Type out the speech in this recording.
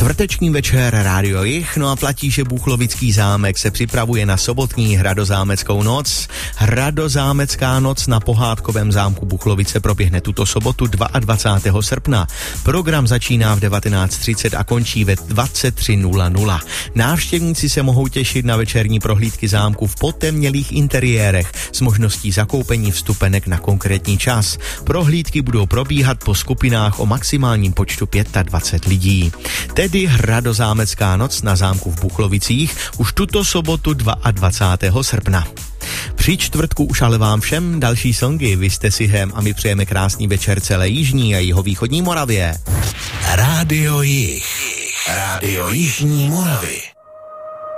Čtvrteční večer Rádio Jich, no a platí, že Búchlovický zámek se připravuje na sobotní hradozámeckou noc. Hradozámecká noc na pohádkovém zámku Búchlovice proběhne tuto sobotu 22. srpna. Program začíná v 19:30 a končí ve 23:00. Návštěvníci se mohou těšit na večerní prohlídky zámku v potemnělých interiérech s možností zakoupení vstupenek na konkrétní čas. Prohlídky budou probíhat po skupinách o maximálním počtu 25 lidí. Tedy hradozámecká noc na zámku v Búchlovicích už tuto sobotu 22. srpna. Při čtvrtku už ale vám všem další songy. Vy jste si hem a my přejeme krásný večer celé jižní a jihovýchodní Moravě. Rádio Jich. Rádio Jižní Moravy.